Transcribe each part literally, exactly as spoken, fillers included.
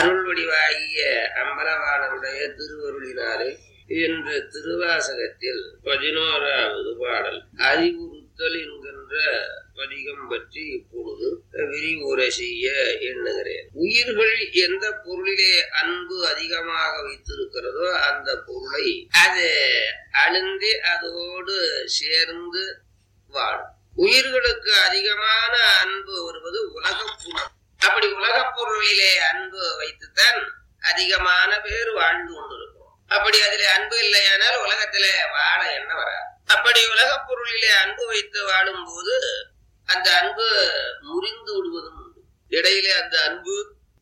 அருள் வடிவாகிய அம்பலவாணருடைய திருவருளினாலே என்ற திருவாசகத்தில் பதினோராவது பாடல் அறிவுறுத்தல் என்கின்ற பதிகம் பற்றி இப்பொழுது விரிவுரை செய்ய எண்ணுகிறேன். உயிர்கள் எந்த பொருளிலே அன்பு அதிகமாக வைத்திருக்கிறதோ அந்த பொருளை அது அழுந்தி அதோடு சேர்ந்து வாழும். உயிர்களுக்கு அதிகமான அன்பு வருவது உலகப் பொருள். அப்படி உலகப் பொருளிலே அன்பு வைத்துத்தான் அதிகமான பேர் வாழ்ந்து கொண்டிருக்கிறோம். அப்படி அதிலே அன்பு இல்லையானால் உலகத்திலே வாழ என்ன வராது. அப்படி உலகப் பொருளிலே அன்பு வைத்து வாழும் போது அந்த அன்பு முறிந்து விடுவதும் உண்டு. இடையிலே அந்த அன்பு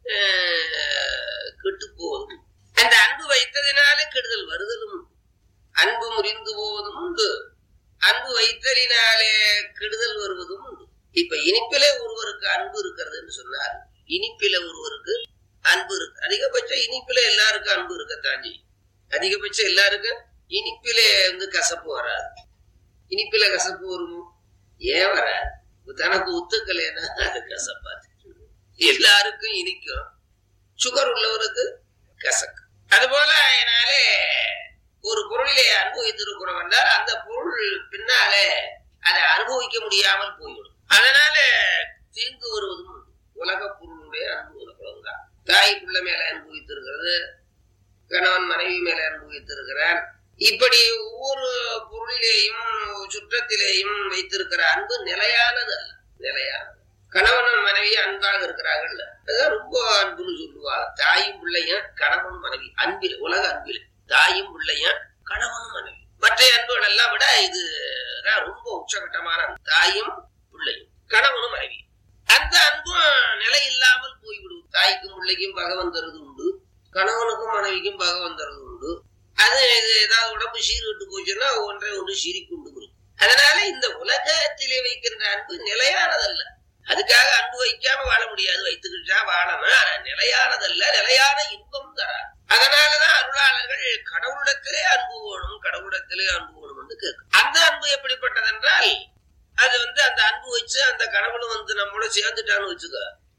கெட்டு போவதும், அந்த அன்பு வைத்ததினாலே கெடுதல் வருதலும் உண்டு. அன்பு முறிந்து போவதும் உண்டு, அன்பு வைத்தலினாலே கெடுதல் வருவதும் உண்டு. இப்ப இனிப்பிலே ஒருவருக்கு அன்பு இருக்கிறது என்று சொன்னார். இனிப்பில ஒருவருக்கு அன்பு இருக்கு. அதிகபட்சம் இனிப்பில எல்லாருக்கும் அன்பு இருக்கத்தான் செய்யும். அதிகபட்சம் எல்லாருக்கும் இனிப்பிலே வந்து கசப்பு வராது. இனிப்பில கசப்பு வருமோ? ஏன் வராது? தனக்கு ஒத்துக்கலைன்னா அது கசப்பாது. எல்லாருக்கும் இனிக்கும். சுகர் உள்ளவருக்கு கசக்கு. அதுபோல அதனாலே ஒரு பொருளிலே அனுபவித்திருக்கிறோம் என்றால் அந்த பொருள் பின்னாலே அதை அனுபவிக்க முடியாமல் போய்விடும். அதனால தீங்கு வருவதும் உலக பொருளுடைய அனுபவம். தாய் பிள்ளை மேல அனுபவித்திருக்கிறது, கணவன் மனைவி மேல அனுபவித்திருக்கிறார். இப்படி ஒவ்வொரு பொருளிலேயும் சுற்றத்திலேயும் வைத்திருக்கிற அன்பு நிலையானது அல்ல. நிலையானது. கணவன் மனைவி அன்பாக இருக்கிறார்கள், அதுதான் ரொம்ப அன்புன்னு சொல்லுவாங்க. தாயும் பிள்ளையும் கணவனும் மனைவி அன்பில், உலக அன்பில் தாயும் பிள்ளையும் கணவனும் மனைவி. மற்ற அன்புகள் எல்லாம் விட இது ரொம்ப உச்சகட்டமான தாயும் பிள்ளையும் கணவனும் மனைவி. அந்த அன்பும் நிலை இல்லாமல் போய்விடும். தாய்க்கும் பிள்ளைக்கும் பகவன் தருது உண்டு, கணவனுக்கும் மனைவிக்கும் பகவன் தருது உண்டு. அது ஏதாவது உடம்பு சீர்கட்டு போச்சுன்னா ஒன்றை ஒன்று சீரிக்கொண்டு வரும். அதனால இந்த உலகத்திலே வைக்கின்ற அன்பு நிலையானதல்ல. அதுக்காக அன்பு வைக்காம வாழ முடியாது, வைத்துக்கிட்டா வாழணும். ஆனா நிலையானதல்ல, நிலையான இன்பம் தராது. அதனாலதான் அருளாளர்கள் கடவுளிடத்திலே அன்பு வேணும், கடவுளிடத்திலே அன்பு வேணும் என்று கேட்கும். அந்த அன்பு எப்படிப்பட்டதென்றால் அது வந்து அந்த அன்பு வச்சு அந்த கடவுளும் வந்து நம்மளோட சேர்ந்துட்டான்னு வச்சுக்க,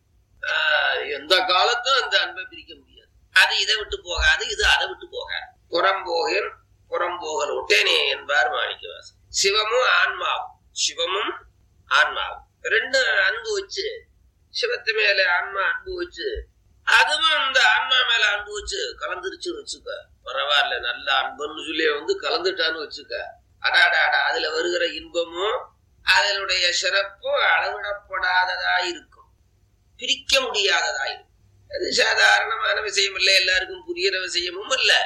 எந்த காலத்தும் அந்த அன்பை பிரிக்க முடியாது. அது இதை விட்டு போகாது, இது அதை விட்டு போகாது. புறம்போகன் புறம்போகல் ஒட்டேனே என்பார் மாணிக்கவாசன். சிவமும் ஆன்மாவும், சிவமும் ஆன்மாவும் ரெண்டு அன்பு வச்சு, சிவத்து மேல ஆன்மா அன்பு வச்சு, அதுவும் அந்த ஆன்மா மேல அன்பு வச்சு கலந்துருச்சுன்னு வச்சுக்க, பரவாயில்ல நல்ல அன்புன்னு சொல்லி வந்து கலந்துட்டான்னு வச்சுக்க, அடாடாடா அதுல வருகிற இன்பமும் அதனுடைய சிறப்பும் அளவிடப்படாததா இருக்கும், பிரிக்க முடியாததா இருக்கும். அது சாதாரணமான விஷயம் இல்லை, எல்லாருக்கும் புரிகிற விஷயமும் இல்ல,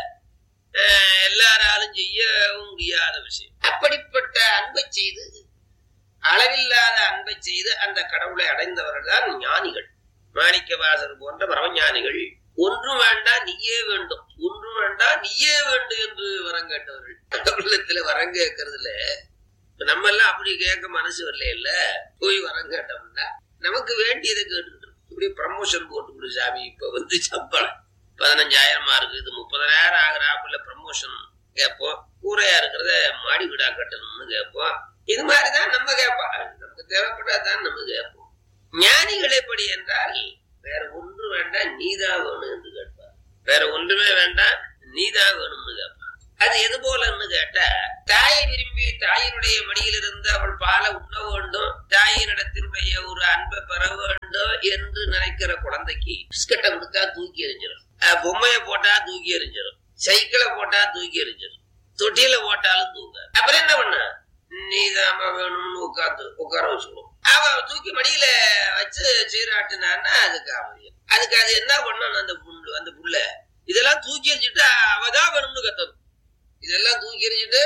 எல்லாராலும் செய்யவும் முடியாத விஷயம். அப்படிப்பட்ட அன்பை செய்து, அளவில்லாத அன்பை செய்து அந்த கடவுளை அடைந்தவர்கள் தான் ஞானிகள். மாணிக்கவாசர் போன்ற பரமஞானிகள். ஒன்றும் வேண்டாம் நீயே வேண்டும், ஒன்றும் வேண்டாம் நீயே வேண்டும் என்று வரம் கேட்டவர்கள். கடவுளத்துல வரம் கேட்கறதுல நம்ம எல்லாம் அப்படி கேட்க மனசு வரல. இல்ல போய் வரம் கேட்டோம்னா நமக்கு வேண்டியதை கேட்டுக்கிட்டு இப்படி ப்ரமோஷன் போட்டு கொடு சாமி, இப்ப வந்து சம்பளம் பதினஞ்சாயிரமா இருக்கு, இது முப்பதாயிரம் ஆகிறாப்புல ப்ரமோஷன் கேட்போம். கூரையா இருக்கிறத மாடி வீடா கட்டணும்னு கேட்போம். இது மாதிரிதான் நம்ம கேட்போம். நமக்கு தேவைப்படாதான் நம்ம கேட்போம். ஞானிகள் எப்படி என்றால் வேற ஒன்று வேண்டாம் நீதான் வேணும் என்று கேட்பார். வேற ஒன்றுமே வேண்டாம் நீதான் வேணும்னு கேட்பார். அது எது போலன்னு கேட்ட, தாயை விரும்பி தாயினுடைய மடியிலிருந்து அவள் பாலை உண்ண வேண்டும், தாயினிடத்தினுடைய ஒரு அன்பை பெற வேண்டும் என்று நினைக்கிற குழந்தைக்கு பிஸ்கட்டை கொடுத்தா தூக்கி எறிஞ்சிடும், பொம்மையை போட்டா தூக்கி எறிஞ்சிடும், சைக்கிளை போட்டா தூக்கி எறிஞ்சிடும், தொட்டியில போட்டாலும் தூங்க. அப்புறம் என்ன பண்ண, நீதாமா வேணும்னு உட்காந்து உட்கார வச்சுக்கணும். அவ தூக்கி மடியில வச்சு சீராட்டுனான்னா அதுக்கு அவதியம். அதுக்கு அது என்ன பண்ணணும், அந்த புண்ணு அந்த புள்ள இதெல்லாம் தூக்கி எறிஞ்சிட்டு அவதான் வேணும்னு கத்தணும். இதெல்லாம் தூக்கி எறிஞ்சிட்டு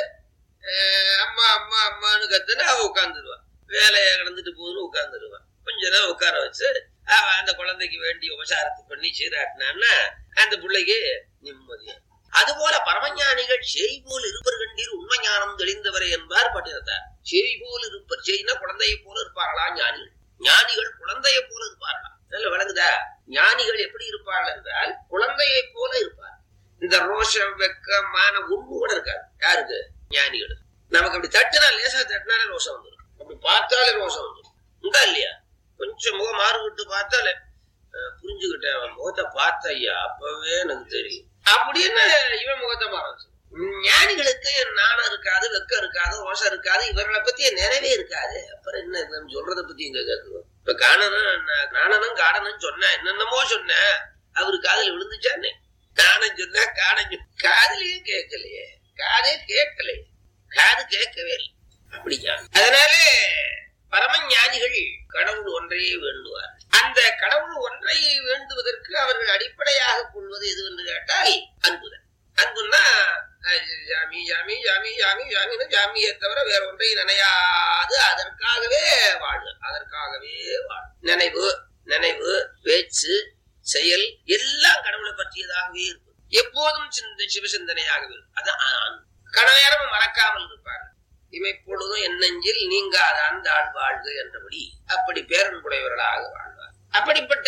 அம்மா அம்மா அம்மான்னு கத்துன்னு அவ உட்காந்துருவான். வேலையை கிடந்துட்டு போகுதுன்னு உட்காந்துருவான். கொஞ்ச நேரம் உட்கார வச்சு அவ அந்த குழந்தைக்கு வேண்டிய உபசாரத்தை பண்ணி சீராட்டினான்னா அந்த பிள்ளைக்கு நிம்மதியா. அதுபோல பரமஞானிகள் செய் போல் இருப்பர் கண்டீர் உண்மை ஞானம் தெளிந்தவரை என்பார் பட்டினத்தார். செய் போல் இருப்பர், செய்னா குழந்தையை போல இருப்பார்களா ஞானிகள். ஞானிகள் குழந்தையை போல இருப்பார்களா? நல்ல விளங்குதா? ஞானிகள் எப்படி இருப்பார்கள் என்றால் குழந்தையை போல இருப்பார். இந்த ரோஷம் வெக்கமான ஒண்ணு கூட இருக்காது யாருக்கு? ஞானிகள். நமக்கு அப்படி தட்டுனா லேசா தட்டினாலே ரோஷம் வந்துடும், அப்படி பார்த்தாலே ரோஷம் வந்துடும். உண்டா இல்லையா? கொஞ்சம் முகம் மாறு விட்டு பார்த்தாலே புரிஞ்சுக்கிட்டேன். அவன் முகத்தை பார்த்த ஐயா அப்பவே எனக்கு தெரியும் அப்படின்னு இவன் முகத்தை பாரு. ஞானிகளுக்கு நாணம் இருக்காது, வெக்கம் இருக்காது, ரோஷம் இருக்காது, இவர்களை பத்தி நிறைவே இருக்காது. அப்புறம் என்ன சொல்றதை பத்தி இங்க கேட்கணும். இப்ப காணனும் காணனும் காடனும் சொன்ன என்னென்னமோ சொன்ன அவரு காதல விழுந்துச்சானே. காணம் சொன்ன காணம் காதலையே கேட்கலையே, காதே கேட்கலையே, காது கேட்கவே இல்லை. அப்படியா? அதனால பரம ஞானிகள் கடவுள் ஒன்றையே வேண்டுவார். அந்த கடவுள் ஒன்றை வேண்டுவதற்கு அவர்கள் அடிப்படையாக கொள்வது எது என்று கேட்டால் அன்புதான். அன்புன்னா ஜாமி ஜாமி ஜாமி ஜாமி ஜாமின்னு ஜாமியை தவிர வேற ஒன்றை நினையாது அதற்காகவே வாழ்வு, அதற்காகவே வாழ்வு. நினைவு நினைவு பேச்சு செயல் எல்லாம் கடவுளை பற்றியதாகவே இருக்கும். எப்போதும் சிந்த சிவசிந்தனையாகவே இருக்கும். அதான் கணநேரம் மறக்காமல் இருப்பார்கள். இமைப்பொழுதும் என்னெஞ்சில் நீங்காத அந்த ஆள் வாழ்க என்றபடி அப்படி பேரன்புடையவர்களாக வாழ்வார். அப்படிப்பட்ட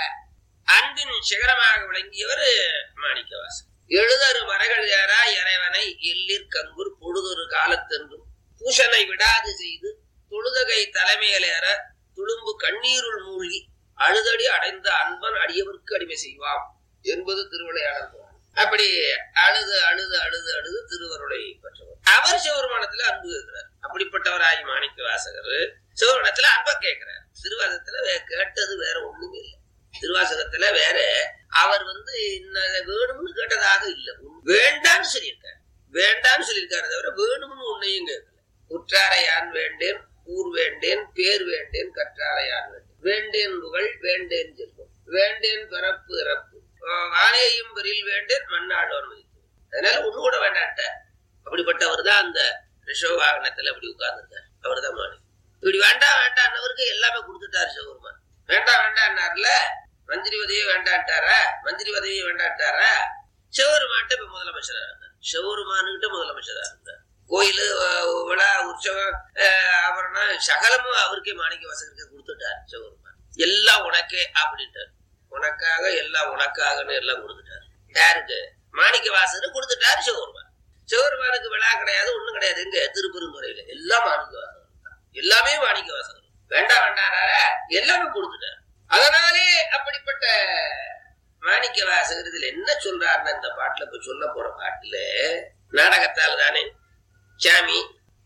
அன்பின் சிகரமாக விளங்கியவர் மாணிக்கவாசகர். எழுதரு மறைகள் ஏறா இறைவனை எல்லிற் கங்குர் பொழுதொரு காலத்தென்றும் பூஷனை விடாது செய்து தொழுதகை தலைமையிலேற துளும்பு கண்ணீருள் மூழ்கி அழுதடி அடைந்த அன்பன் அடியவருக்கு அடிமை செய்வாம் என்பது திருவிளையாடல். அப்படி அழுது அழுது அழுது அழுது திருவருளை பெற்றவர். அவர் சிவபெருமானத்துல அன்பு கேட்கிறார். அப்படிப்பட்டவராகி மாணிக்க வாசகர் சிவபெருமானத்துல அன்பை கேட்கிறார். திருவாசகத்துல கேட்டது வேற ஒண்ணுமே இல்லை. திருவாசகத்துல வேற அவர் வந்து வேணும்னு கேட்டதாக இல்லை, வேண்டான்னு சொல்லியிருக்காரு. வேண்டான்னு சொல்லியிருக்காரு தவிர வேணும்னு உன்னையும் கேட்கல. உற்றாரை யான் வேண்டேன், ஊர் வேண்டேன், பேர் வேண்டேன், கற்றாரை யான் வேண்டேன், வேண்டேன் புகழ் வேண்டேன் செல்வம், வேண்டேன் பிறப்பு இறப்பு, வானேயும் பெரில் வேண்டேன் மண்ணாளோர் மதித்து. அதனால ஒண்ணு கூட வேண்டாட்ட. அப்படிப்பட்டவர் தான் அந்த ரிஷவ வாகனத்துல அப்படி உட்கார்ந்துருக்காரு. அவர் தான் மாணி. இப்படி வேண்டாம் வேண்டான்னவருக்கு எல்லாமே கொடுத்துட்டாரு சிவபெருமான். வேண்டாம் வேண்டான்னார்ல, மந்திரி உதவியே வேண்டாட்டாரா, மந்திரி உதவியே வேண்டாட்டாரா. சிவபெருமான்ட்ட இப்ப முதலமைச்சரா இருந்தார். சிவபெருமானுகிட்ட முதலமைச்சரா இருந்தார். கோயிலு விழா உற்சவம் ஆபரணம் சகலமும் அவருக்கே மாணிக்க வாசகருக்கு கொடுத்துட்டார் சிவபெருமான். எல்லாம் உனக்கே அப்படின்ட்டார். உனக்காக எல்லாம் உனக்காகன்னு எல்லாம் கொடுத்துட்டாரு. யாருக்கு? மாணிக்க வாசகர் கொடுத்துட்டாரு சிவபெருமான். சிவபெருமானுக்கு விழா கிடையாது, ஒண்ணும் கிடையாது. எங்க திருப்பெருந்துறையில எல்லாம் மாணிக்க வாசகர், எல்லாமே மாணிக்க வாசகர். வேண்டாம் வேண்டாம் எல்லாமே கொடுத்துட்டாரு. அதனாலே அப்படிப்பட்ட மாணிக்க வாசகர் இதுல என்ன சொல்றாருன்னு இந்த பாட்டுல இப்ப சொல்ல போற பாட்டுல நாடகத்தால் தானே சாமி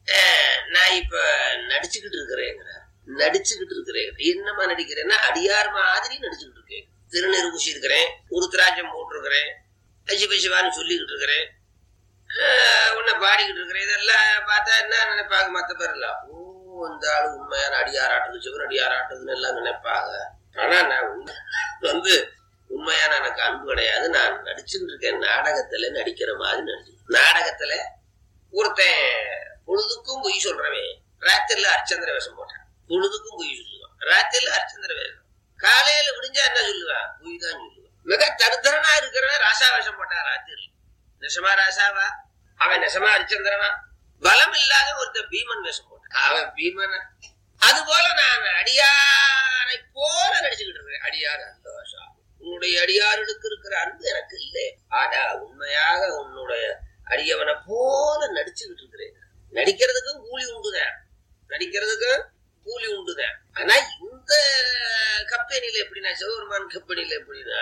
நான் இப்ப நடிச்சுக்கிட்டு இருக்கிறேங்கிறார். நடிச்சுக்கிட்டு இருக்கிறேன். என்னமா நடிக்கிறேன்னா அடியார் மாதிரி நடிச்சுக்கிட்டு இருக்கேன். திருநெரு பூசி இருக்கிறேன், உருத்திராட்சம் போட்டிருக்கிறேன், சிவ சிவான்னு சொல்லிக்கிட்டு இருக்கிறேன், உன்னை பாடிக்கிட்டு இருக்கிறேன். இதெல்லாம் பார்த்தா என்ன நினைப்பாங்க மத்த பேர் எல்லாம், ஓ இந்த ஆளு உண்மையான அடியாராட்டுது, சிவன் அடியாராட்டுதுன்னு எல்லாம் நினைப்பாங்க. ஆனா நான் வந்து உண்மையான எனக்கு அன்பு கிடையாது. நான் நடிச்சுக்கிட்டு இருக்கேன். நாடகத்துல நடிக்கிற மாதிரி நடிச்சு. நாடகத்துல ஒருத்தன் பொழுதுக்கும் பொய் சொல்றவன் ராத்திரில அரிச்சந்திர வேஷம் போட்டான். பொழுதுக்கும் பொய் சொல்லுவான், ராத்திரில அரிச்சந்திர வேஷம். காலையில விடிஞ்சா என்ன சொல்லுவான்? பொய் தான் சொல்லுவான். மிக தருதரனா இருக்கிறவன் ராசா வேஷம் போட்டான் ராத்திரி. நெசமா ராசாவா? அவன் நெசமா அரிச்சந்திரனா? பலம் இல்லாத ஒருத்தன் பீமன் வேஷம் போட்டான். அவன் பீமன். அது போல நான் அடியாரை போல நடிச்சுக்கிட்டு இருக்கிறேன். அடியார் அந்த வேஷம். உன்னுடைய அடியார்களுக்கு இருக்கிற அன்பு எனக்கு இல்லை. ஆனா உண்மையாக உன்னுடைய அடியவனை போல நடிச்சுக்கிட்டு இருக்கிறேன். நடிக்கிறதுக்கும் கூலி உண்டுதான், நடிக்கிறதுக்கும் கூலி உண்டுதான். ஆனா இந்த கம்பெனில எப்படின்னா, சிவபெருமான் கம்பெனில எப்படின்னா,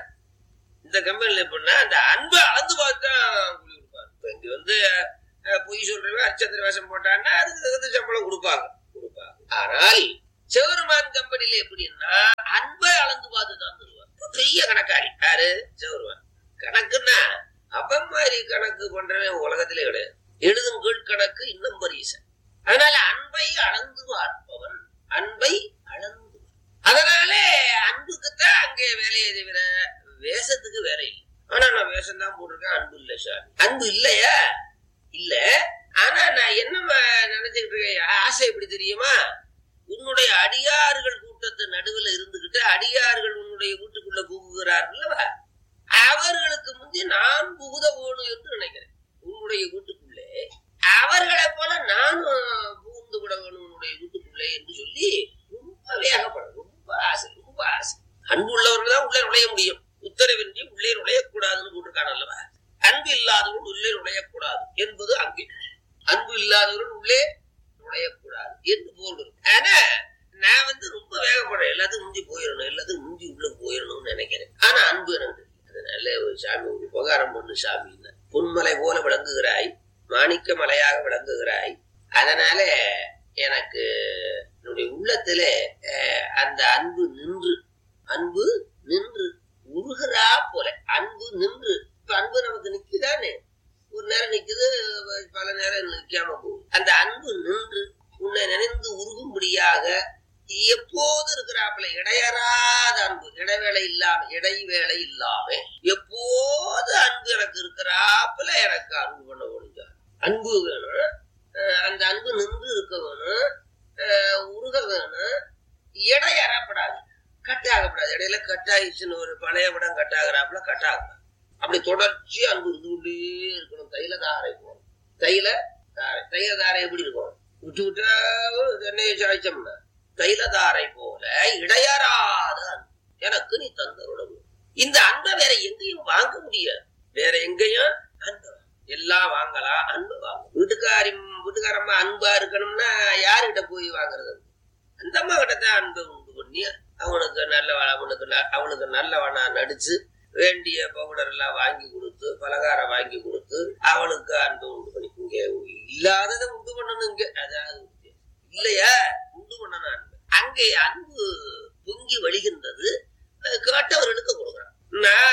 இந்த கம்பெனில எப்படின்னா அந்த அன்பை அளந்து பார்த்தா கூலி கொடுப்பாங்க. இப்ப இங்க வந்து பொய் சொல்றவன் அரிச்சந்திர வேஷம் போட்டான்னா அதுக்கு தகுந்த சம்பளம் கொடுப்பாங்க கொடுப்பாங்க ஆனால் சிவபெருமான் கம்பெனில எப்படின்னா அன்பை அளந்து பார்த்துதான் தருவாங்க. பெரிய கணக்காளி யாரு? சிவபெருமான். கணக்குன்னா அவன் மாதிரி கணக்கு பண்றவன் உலகத்திலே கிடையாது. எழுதும் கீழ் கணக்கு இன்னும் பரிசன். அதனால அன்பை அளந்து பார்ப்பவன், அன்பை அளந்து. அதனாலே அன்புக்குத்தான் அங்கே வேலையை தவிர வேஷத்துக்கு வேலை இல்லை. ஆனா நான் வேஷம் தான் போட்டிருக்கேன், அன்பு இல்லை சாமி. அன்பு இல்லையா? இல்ல. ஆனா நான் என்ன நினைச்சுக்கிட்டு இருக்கேன், ஆசை எப்படி தெரியுமா? உன்னுடைய அடியார்கள் கூட்டத்து நடுவில் இருந்துகிட்டு அடியார்கள் உன்னுடைய வீட்டுக்குள்ள புகுகிறார்கள், அவர்களுக்கு முந்தி நான் புகுத வேணும் என்று நினைக்கிறேன். உன்னுடைய வீட்டுக்குள்ளே அவர்களை போல நானும் புகுந்து விட வேணும் உன்னுடைய வீட்டுக்குள்ளே என்று சொல்லி ரொம்ப வேகப்படும். ரொம்ப ஆசை, ரொம்ப ஆசை. அன்பு உள்ளவர்கள் தான் உள்ளே நுழைய முடியும். உத்தரவின்றி உள்ளே நுழையக்கூடாதுன்னு போட்டிருக்கான அல்லவா? அன்பு இல்லாதவர்கள் உள்ளே நுழையக்கூடாது என்பது அங்கே. அன்பு இல்லாதவர்கள் உள்ளே நுழையக்கூடாது என்று போல். ஆனா நான் வந்து ரொம்ப வேகப்படுறேன். எல்லாத்துக்கும் முந்தி போயிடணும், எல்லாத்துக்கும் முந்தி உள்ள போயிடணும். உபகாரம் பண்ணு சாமின்னு. பொன்மலை போல விளங்குகிறாய், மாணிக்க மலையாக விளங்குகிறாய். அதனால எனக்கு என்னுடைய உள்ளத்துல அந்த அன்பு நின்று அன்பு நின்று உருகிறா போல அன்பு நின்று. இப்ப அன்பு நமக்கு நிக்குதானே, ஒரு நேரம் நிக்குது, பல நேரம் நிக்காம போகுது. அந்த அன்பு நின்று உன்னை நினைந்து உருகும்படியாக எப்போது இருக்கிறாப்புல இடையறாத அன்பு, இடைவேளை இல்லாம இடைவேளை இல்லாம எப்போது அன்பு எனக்கு இருக்கிறாப்புல எனக்கு அன்பு பண்ண முடிஞ்சார். அன்பு வேணும், அந்த அன்பு நின்று இருக்க வேணும், உருக வேணும், இடையறப்படாது, கட்டாகப்படாது. இடையில கட்டாயிடுச்சுன்னு ஒரு பழைய படம் கட்டாகிறாப்புல கட்டாகப்படாது. அப்படி தொடர்ச்சி அன்பு இருந்துகிட்டே இருக்கணும். தைல தாரை போகணும். தைல தாரை தைல தாரை எப்படி இருக்கும், விட்டு விட்டா தென்னையை சாய்ச்சோம்னா தைல தாரை போல இடையறாத அன்பு எனக்கு நீ தந்தருடன். இந்த அன்பை வேற எங்கேயும் வாங்க முடியாது. வேற எங்கேயும் அன்பு எல்லாம் வாங்கலாம், அன்பு வாங்க. வீட்டுக்காரி வீட்டுக்காரம்மா அன்பா இருக்கணும்னா யாருகிட்ட போய் வாங்குறது? அந்த அம்மா கிட்ட தான் அன்பை உண்டு பண்ணி அவனுக்கு நல்ல அவனுக்கு அவனுக்கு நல்லவனா நடிச்சு வேண்டிய பவுடர் எல்லாம் வாங்கி கொடுத்து பலகாரம் வாங்கி கொடுத்து அவனுக்கு அன்பு உண்டு பண்ணி. இங்க இல்லாததை உண்டு பண்ணணும், இங்க அதாவது இல்லையா உண்டு பண்ணணும் அன்பு. அங்கே அன்பு பொங்கி வழிகின்றது, கேட்டவர்களுக்கு கொடுக்குறான். நான்